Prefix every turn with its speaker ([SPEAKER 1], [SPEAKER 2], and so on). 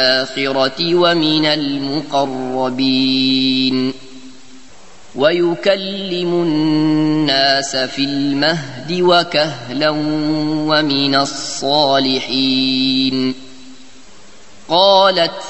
[SPEAKER 1] الآخرة ومن المقربين ويكلم الناس في المهد وكهلا ومن الصالحين. قالت